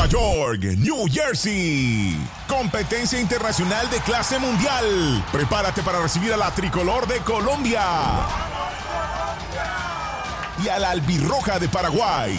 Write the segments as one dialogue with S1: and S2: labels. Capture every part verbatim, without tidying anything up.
S1: Nueva York, New Jersey. Competencia internacional de clase mundial. Prepárate para recibir a la tricolor de Colombia y a la albirroja de Paraguay.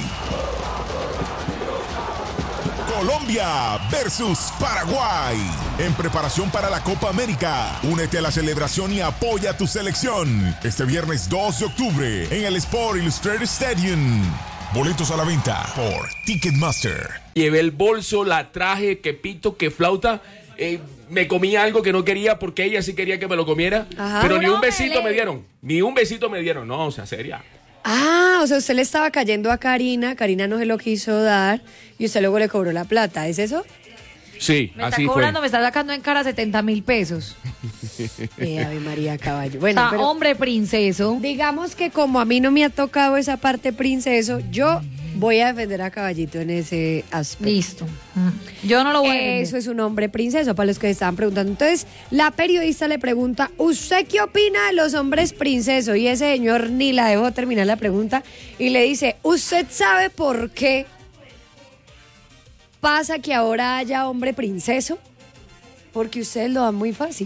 S1: Colombia versus Paraguay. En preparación para la Copa América. Únete a la celebración y apoya a tu selección. Este viernes dos de octubre en el Sport Illustrated Stadium. Boletos a la venta por Ticketmaster.
S2: Llevé el bolso, la traje, que pito, que flauta. Eh, me comí algo que no quería porque ella sí quería que me lo comiera. Ajá. Pero ni un besito me dieron. Ni un besito me dieron. No, o sea, seria.
S3: Ah, o sea, usted le estaba cayendo a Karina, Karina no se lo quiso dar y usted luego le cobró la plata, ¿es eso?
S2: Sí,
S4: me
S2: así
S4: está cobrando,
S2: fue.
S4: me está sacando en cara setenta mil pesos.
S3: Eh, Ave María Caballo. Bueno,
S4: o sea,
S3: pero
S4: hombre princeso.
S3: Digamos que como a mí no me ha tocado esa parte princeso, yo voy a defender a Caballito en ese aspecto.
S4: Listo. Yo no lo voy a defender.
S3: Eso es un hombre princeso, para los que estaban preguntando. Entonces, la periodista le pregunta, ¿usted qué opina de los hombres princesos? Y ese señor ni la dejó terminar la pregunta y le dice, ¿usted sabe por qué pasa que ahora haya hombre princeso? Porque ustedes lo dan muy fácil.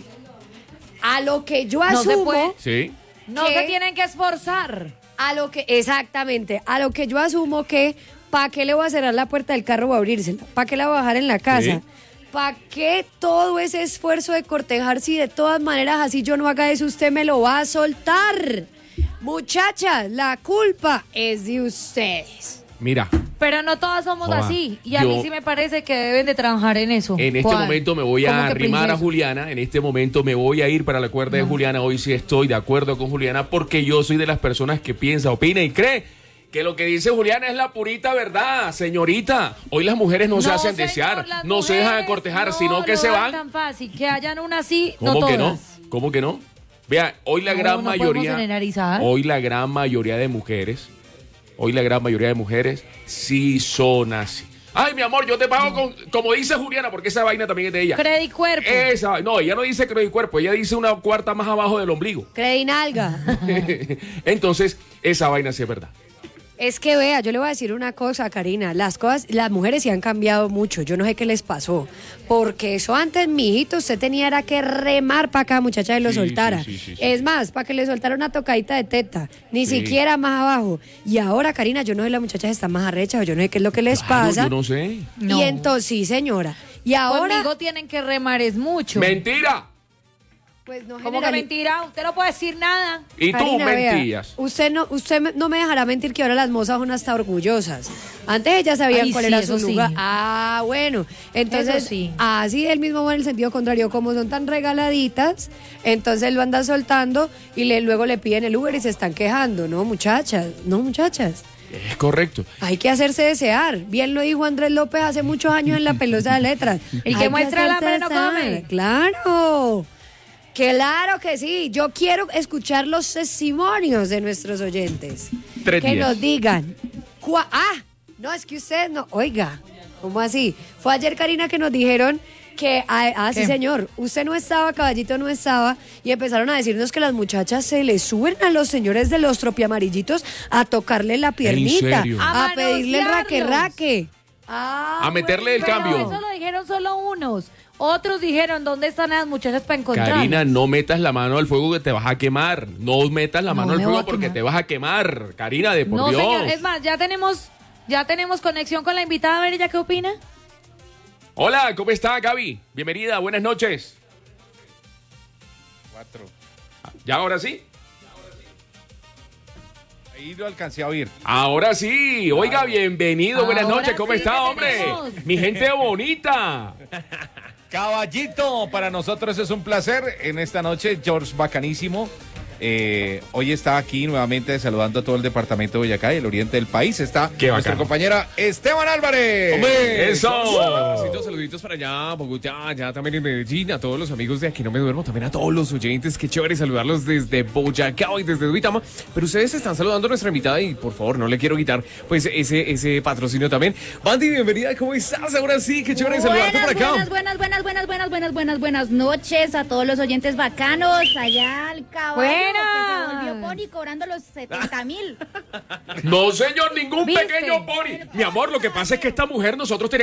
S3: A lo que yo
S4: No se
S3: asumo...
S4: puede.
S2: Sí.
S4: No se tienen que esforzar.
S3: A lo que, exactamente, a lo que yo asumo que, ¿para qué le voy a cerrar la puerta del carro o abrírsela? ¿Para qué la voy a bajar en la casa?
S2: Sí.
S3: ¿Para qué todo ese esfuerzo de cortejar si de todas maneras así yo no haga eso, usted me lo va a soltar? Muchachas, la culpa es de ustedes.
S2: Mira.
S4: Pero no todas somos
S2: Joda,
S4: así. Y a
S2: yo-
S4: mí sí me parece que deben de trabajar en eso.
S2: En este
S4: ¿Cuál?
S2: momento me voy
S4: ¿Cómo
S2: a
S4: que
S2: arrimar a
S4: princeso?
S2: Juliana. En este momento me voy a ir para la cuerda de Juliana. Hoy sí estoy de acuerdo con Juliana porque yo soy de las personas que piensa, opina y cree que lo que dice Juliana es la purita verdad, señorita. Hoy las mujeres no, se hacen
S4: señor,
S2: desear,
S4: las
S2: no se dejan
S4: mujeres
S2: cortejar,
S4: no
S2: sino que
S4: lo
S2: se
S4: dan
S2: van.
S4: tan fácil, que hayan una así,
S2: ¿Cómo
S4: no
S2: que
S4: todas.
S2: no? ¿Cómo que no? Vea, hoy la
S4: No,
S2: gran
S4: no podemos
S2: mayoría,
S4: generalizar.
S2: hoy la gran mayoría de mujeres, hoy la gran mayoría de mujeres sí son así. Ay, mi amor, yo te pago con, como dice Juliana, porque esa vaina también es de ella.
S4: Credi cuerpo.
S2: Esa, no, ella no dice credi cuerpo, ella dice una cuarta más abajo del ombligo.
S3: Credinalga.
S2: Entonces, esa vaina sí es verdad.
S3: Es que vea, yo le voy a decir una cosa, Karina, las cosas, las mujeres sí han cambiado mucho, yo no sé qué les pasó, porque eso antes, mijito, usted tenía era que remar para cada muchacha y lo
S2: Sí,
S3: soltara.
S2: sí, sí, sí, sí.
S3: Es más, para que le soltara una tocadita de teta, ni
S2: Sí.
S3: siquiera más abajo. Y ahora, Karina, yo no sé, las muchachas están más arrechas, o yo no sé qué es lo que les
S2: Claro,
S3: pasa.
S2: yo no sé.
S4: No.
S3: Y entonces, sí, señora. Y ahora,
S4: Conmigo tienen que remar es mucho.
S2: Mentira.
S3: pues no
S4: ¿Cómo que
S3: generali-
S4: mentira? Usted no puede decir nada.
S2: Y tú
S3: Karina, vea,
S2: mentías.
S3: usted no, usted me- no me dejará mentir que ahora las mozas son hasta orgullosas. Antes ellas sabían
S4: Ay,
S3: cuál
S4: sí,
S3: era
S4: eso
S3: su
S4: sí.
S3: lugar. Ah, bueno. Entonces,
S4: Eso sí.
S3: así del mismo modo en el sentido contrario, como son tan regaladitas, entonces lo andan soltando y le, luego le piden el Uber y se están quejando. No, muchachas, no, muchachas.
S2: Es correcto.
S3: Hay que hacerse desear. Bien lo dijo Andrés López hace muchos años en la pelosa de letras.
S4: El que
S3: Hay
S4: muestra el
S3: hacerse
S4: hambre no
S3: desear.
S4: come.
S3: Claro. Claro que sí. Yo quiero escuchar los testimonios de nuestros oyentes.
S2: Tres
S3: que
S2: días.
S3: nos digan. cua- Ah, no, es que usted no. Oiga, ¿cómo así? Fue ayer, Karina, que nos dijeron que, ah, ah, sí,
S4: ¿Qué?
S3: señor, usted no estaba, Caballito no estaba, y empezaron a decirnos que las muchachas se le suben a los señores de los tropiamarillitos a tocarle la piernita,
S2: serio?
S3: a
S4: A
S3: pedirle el raque
S4: manosearlos.
S3: raque. Ah,
S2: A meterle el
S4: Pero
S2: cambio.
S4: eso lo dijeron solo unos. Otros dijeron, ¿dónde están las muchachas para encontrarlas?
S2: Karina, no metas la mano al fuego que te vas a quemar. No metas la
S4: No
S2: mano al
S4: me voy
S2: fuego
S4: a
S2: porque
S4: quemar.
S2: te vas a quemar. Karina, de por
S4: No,
S2: Dios.
S4: señor. Es más, ya tenemos, ya tenemos conexión con la invitada. A ver, ¿ella qué opina?
S2: Hola, ¿cómo está, Gaby? Bienvenida, buenas noches.
S5: Cuatro.
S2: ¿Ya ahora sí?
S5: Ahí lo alcancé a oír.
S2: Ahora sí. Oiga, bienvenido, buenas
S4: Ahora
S2: noches. ¿Cómo
S4: sí
S2: está,
S4: te
S2: hombre?
S4: tenemos.
S2: Mi gente bonita.
S5: Caballito, para nosotros es un placer. En esta noche, George Bacanísimo. Eh, hoy está aquí nuevamente saludando a todo el departamento de Boyacá y el oriente del país. Está
S2: Qué
S5: nuestra
S2: bacano.
S5: compañera Esteban Álvarez.
S2: ¡Hombre! ¡Eso!
S6: Saluditos, saluditos para allá, Bogotá, allá también en Medellín, a todos los amigos de Aquí No Me Duermo, también a todos los oyentes, qué chévere saludarlos desde Boyacá y desde Duitama, pero ustedes están saludando a nuestra invitada y por favor no le quiero quitar pues ese, ese patrocinio también. Bandy, bienvenida, ¿cómo estás? Ahora sí, qué chévere saludarte por acá.
S7: Buenas, buenas, buenas, buenas, buenas, buenas, buenas, buenas noches a todos los oyentes bacanos allá al caballo
S4: Buenas.
S7: que se volvió pony cobrando los setenta mil.
S2: No, señor, ningún
S4: ¿Viste?
S2: pequeño pony. Mi amor, lo que pasa es que esta mujer nosotros teníamos